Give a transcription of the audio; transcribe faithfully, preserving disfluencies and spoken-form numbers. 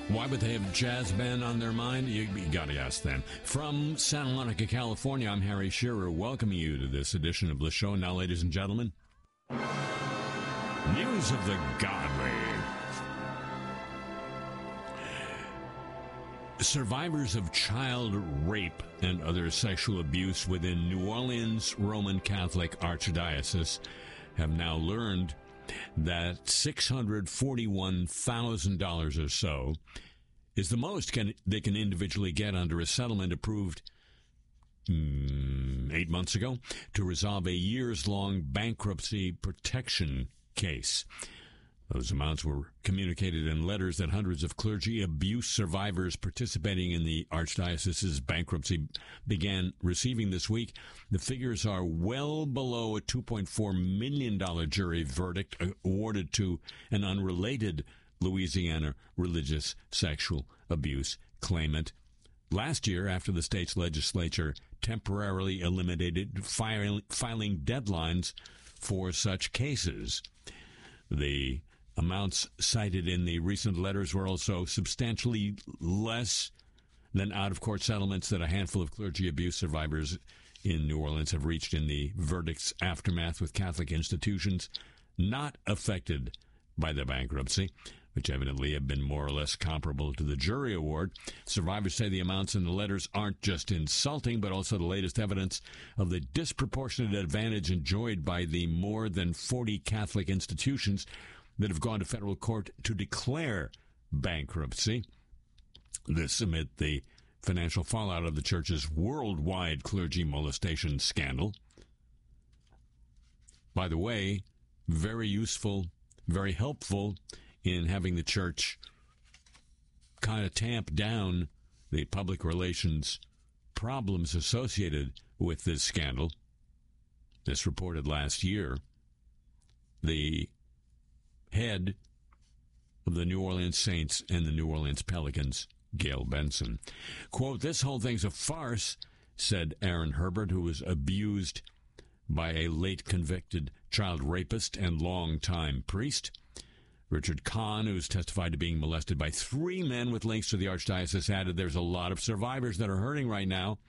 Why would they have jazz band on their mind? You, you got to ask them. From Santa Monica, California, I'm Harry Shearer, welcoming you to this edition of the show. Now, ladies and gentlemen, news of the godly. Survivors of child rape and other sexual abuse within New Orleans Roman Catholic Archdiocese have now learned that six hundred forty-one thousand dollars or so is the most can, they can individually get under a settlement approved mm, eight months ago to resolve a years-long bankruptcy protection case. Those amounts were communicated in letters that hundreds of clergy abuse survivors participating in the Archdiocese's bankruptcy began receiving this week. The figures are well below a two point four million dollars jury verdict awarded to an unrelated Louisiana religious sexual abuse claimant last year after the state's legislature temporarily eliminated filing, filing deadlines for such cases. The amounts cited in the recent letters were also substantially less than out-of-court settlements that a handful of clergy abuse survivors in New Orleans have reached in the verdict's aftermath with Catholic institutions not affected by the bankruptcy, which evidently have been more or less comparable to the jury award. Survivors say the amounts in the letters aren't just insulting, but also the latest evidence of the disproportionate advantage enjoyed by the more than forty Catholic institutions that have gone to federal court to declare bankruptcy. This amid the financial fallout of the church's worldwide clergy molestation scandal. By the way, very useful, very helpful in having the church kind of tamp down the public relations problems associated with this scandal. This reported last year. The head of the New Orleans Saints and the New Orleans Pelicans, Gail Benson. Quote, "This whole thing's a farce," said Aaron Herbert, who was abused by a late convicted child rapist and longtime priest. Richard Kahn, who's testified to being molested by three men with links to the Archdiocese, added there's a lot of survivors that are hurting right now.